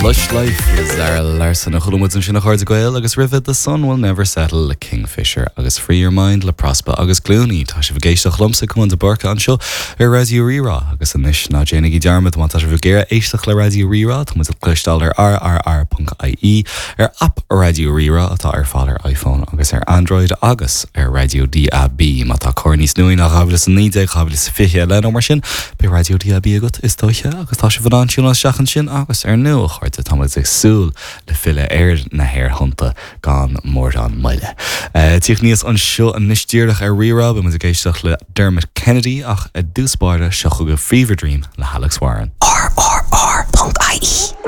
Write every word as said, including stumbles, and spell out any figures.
Lush Life is Zara Larson a chulumud an sin nach chuirde goil agus rifid the sun will never settle le Kingfisher agus Free Your Mind le Prospa agus Clooney tá sé bhgéisteach lumsa cumán de barca an seo ar Radio Rírá agus an isis ná déananig dearmad má tá sé bhgéire éisteach le Radio Rírá tá mu a clistal ar r r r dot i e ar app Radio Rírá atá ar fáil ar iPhone agus ar Android agus ar Radio D A B má tá corníos nuí nach chabhlas an níide chabhlas fiche le nó mar sin be Radio D A B agat is dóiche agus tá sé bhán siúna seachan sin agus ar nu chuirte tá ag súl le fiile air na hair hunta gan mór an meile. Tíoch níos an seo an nistíirech ar Rírá be mu a géisteach le Dermot Kennedy ach a dúspáide seach go Fever Dream le Alex Warren. R R R dot I E